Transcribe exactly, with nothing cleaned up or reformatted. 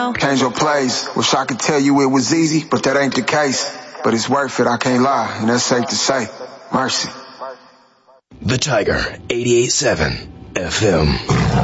Change your place. Wish I could tell you it was easy, but that ain't the case. But it's worth it, I can't lie, and that's safe to say. Mercy. The Tiger, eighty-eight point seven F M.